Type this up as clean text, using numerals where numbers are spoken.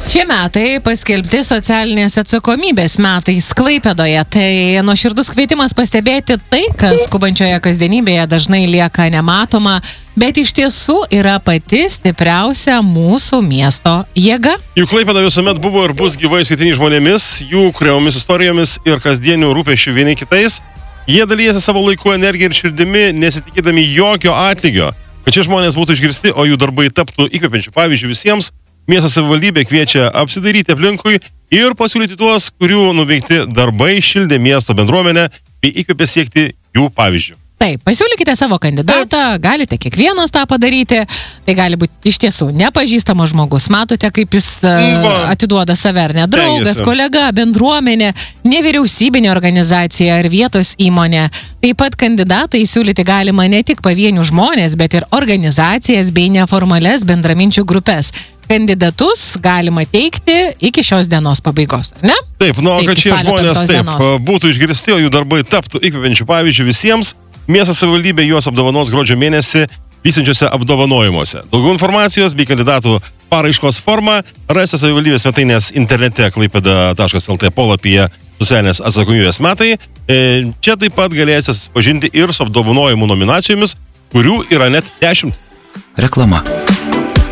Šie metai paskelbti socialinės atsakomybės metais Klaipėdoje. Tai nuoširdus kvietimas pastebėti tai, kas skubančioje kasdienybėje dažnai lieka nematoma, bet iš tiesų yra pati stipriausia mūsų miesto jėga. Juk Klaipėda visuomet buvo ir bus gyvai skaitiniai žmonėmis, jų kuriamomis istorijomis ir kasdienių rūpesčių vieni kitais. Jie dalyjasi savo laiku, energiją ir širdimi, nesitikėdami jokio atlygio. Kad šie žmonės būtų išgirsti, o jų darbai taptų įkvepiančių pavyzdžių visiems, miesto savivaldybė kviečia apsidairyti aplinkui ir pasiūlyti tuos, kurių nuveikti darbai šildė miesto bendruomenę bei įkvėpė siekti jų pavyzdžių. Taip, pasiūlykite savo kandidatą, galite kiekvienas tą padaryti, tai gali būti iš tiesų nepažįstamas žmogus, matote, kaip jis atiduoda save, ar ne, draugas, kolega, bendruomenė, nevyriausybinė organizacija ar vietos įmonė. Taip pat kandidatai siūlyti galima ne tik pavienių žmonės, bet ir organizacijas bei neformales bendraminčių grupės. Kandidatus galima teikti iki šios dienos pabaigos, ar ne? Taip, kad šie žmonės būtų išgirsti, o jų darbai taptų įkvepiančių pavyzdžių visiems, miesto savivaldybė juos apdovanos gruodžio mėnesį vyksiančiuose apdovanojimuose. Daugiau informacijos bei kandidatų paraiškos formą rasite savivaldybės svetainės internete klaipėda.lt polapyje socialinės atsakomybės metai. Čia taip pat galėsite susipažinti ir su apdovanojimų nominacijomis, kurių yra net 10. Reklama.